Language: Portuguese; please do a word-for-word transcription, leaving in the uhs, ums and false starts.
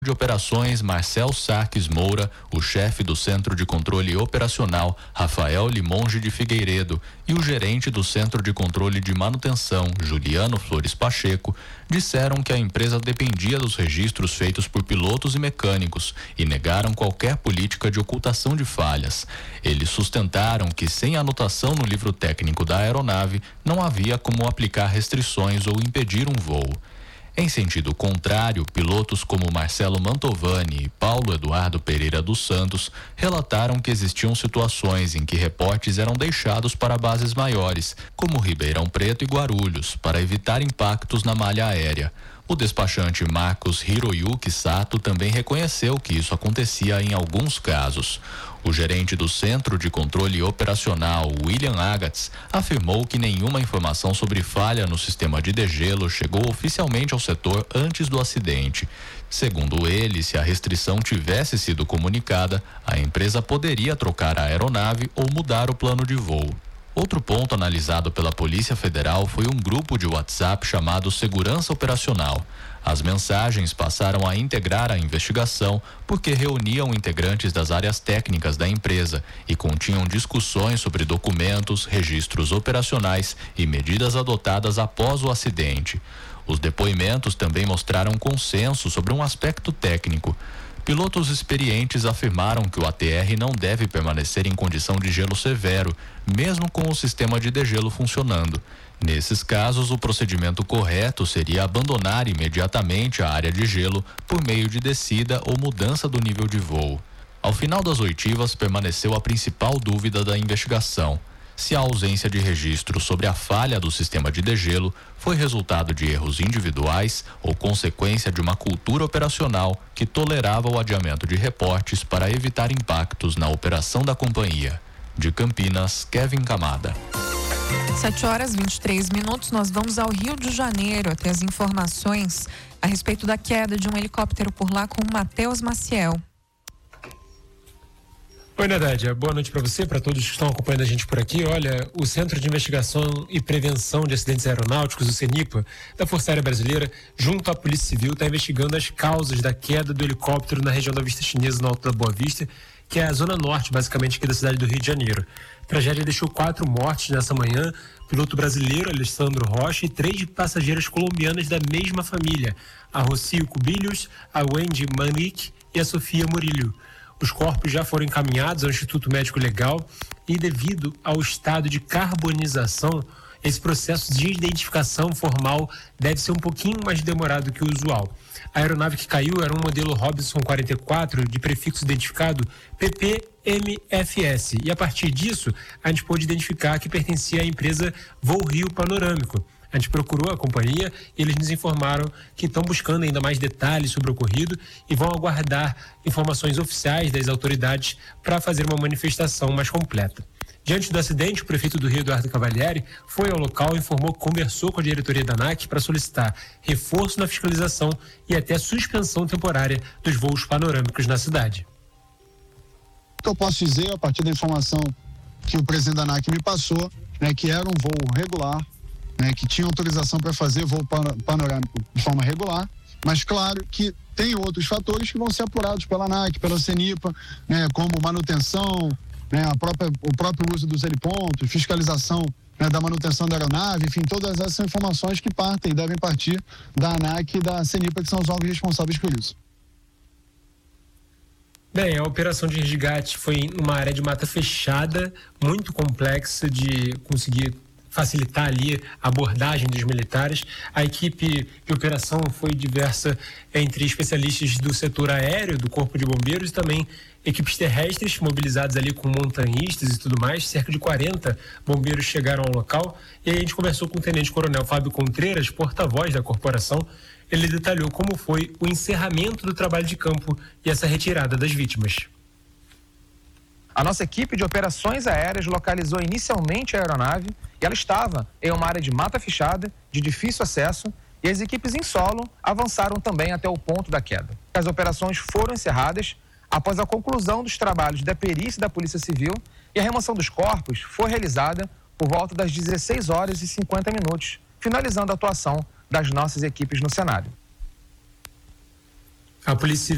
de Operações Marcel Sarques Moura, o chefe do Centro de Controle Operacional Rafael Limonge de Figueiredo e o gerente do Centro de Controle de Manutenção Juliano Flores Pacheco disseram que a empresa dependia dos registros feitos por pilotos e mecânicos e negaram qualquer política de ocultação de falhas. Eles sustentaram que sem anotação no livro técnico da aeronave não havia como aplicar restrições ou impedir um voo. Em sentido contrário, pilotos como Marcelo Mantovani e Paulo Eduardo Pereira dos Santos relataram que existiam situações em que reportes eram deixados para bases maiores, como Ribeirão Preto e Guarulhos, para evitar impactos na malha aérea. O despachante Marcos Hiroyuki Sato também reconheceu que isso acontecia em alguns casos. O gerente do Centro de Controle Operacional, William Agatz, afirmou que nenhuma informação sobre falha no sistema de degelo chegou oficialmente ao setor antes do acidente. Segundo ele, se a restrição tivesse sido comunicada, a empresa poderia trocar a aeronave ou mudar o plano de voo. Outro ponto analisado pela Polícia Federal foi um grupo de WhatsApp chamado Segurança Operacional. As mensagens passaram a integrar a investigação porque reuniam integrantes das áreas técnicas da empresa e continham discussões sobre documentos, registros operacionais e medidas adotadas após o acidente. Os depoimentos também mostraram consenso sobre um aspecto técnico. Pilotos experientes afirmaram que o A T R não deve permanecer em condição de gelo severo, mesmo com o sistema de degelo funcionando. Nesses casos, o procedimento correto seria abandonar imediatamente a área de gelo por meio de descida ou mudança do nível de voo. Ao final das oitivas, permaneceu a principal dúvida da investigação: se a ausência de registro sobre a falha do sistema de degelo foi resultado de erros individuais ou consequência de uma cultura operacional que tolerava o adiamento de reportes para evitar impactos na operação da companhia. De Campinas, Kevin Camada. sete horas e vinte e três minutos, nós vamos ao Rio de Janeiro até as informações a respeito da queda de um helicóptero por lá com o Matheus Maciel. Oi, Nadália, boa noite para você, para todos que estão acompanhando a gente por aqui. Olha, o Centro de Investigação e Prevenção de Acidentes Aeronáuticos, o CENIPA, da Força Aérea Brasileira, junto à Polícia Civil, está investigando as causas da queda do helicóptero na região da Vista Chinesa, no Alto da Boa Vista, que é a zona norte, basicamente, aqui da cidade do Rio de Janeiro. A tragédia deixou quatro mortes nessa manhã: piloto brasileiro, Alessandro Rocha, e três passageiras colombianas da mesma família, a Rocio Cubilhos, a Wendy Manique e a Sofia Murillo. Os corpos já foram encaminhados ao Instituto Médico Legal e, devido ao estado de carbonização, esse processo de identificação formal deve ser um pouquinho mais demorado que o usual. A aeronave que caiu era um modelo Robinson quarenta e quatro de prefixo identificado P P M F S, e a partir disso a gente pôde identificar que pertencia à empresa Voo Rio Panorâmico. A gente procurou a companhia e eles nos informaram que estão buscando ainda mais detalhes sobre o ocorrido e vão aguardar informações oficiais das autoridades para fazer uma manifestação mais completa. Diante do acidente, o prefeito do Rio, Eduardo Cavalieri, foi ao local e informou que conversou com a diretoria da ANAC para solicitar reforço na fiscalização e até suspensão temporária dos voos panorâmicos na cidade. O que eu posso dizer, a partir da informação que o presidente da ANAC me passou, né, que era um voo regular, né, que tinha autorização para fazer voo panorâmico de forma regular, mas claro que tem outros fatores que vão ser apurados pela ANAC, pela CENIPA, né, como manutenção, né, a própria, o próprio uso dos helipontos, fiscalização, né, da manutenção da aeronave, enfim, todas essas são informações que partem, devem partir da ANAC e da CENIPA, que são os órgãos responsáveis por isso. Bem, a operação de resgate foi numa área de mata fechada, muito complexa de conseguir facilitar ali a abordagem dos militares. A equipe de operação foi diversa entre especialistas do setor aéreo, do Corpo de Bombeiros, e também equipes terrestres mobilizadas ali com montanhistas e tudo mais. Cerca de quarenta bombeiros chegaram ao local e aí a gente conversou com o Tenente-Coronel Fábio Contreiras, porta-voz da corporação. Ele detalhou como foi o encerramento do trabalho de campo e essa retirada das vítimas. A nossa equipe de operações aéreas localizou inicialmente a aeronave e ela estava em uma área de mata fechada, de difícil acesso, e as equipes em solo avançaram também até o ponto da queda. As operações foram encerradas após a conclusão dos trabalhos da perícia da Polícia Civil e a remoção dos corpos foi realizada por volta das dezesseis horas e cinquenta minutos, finalizando a atuação das nossas equipes no cenário. A Polícia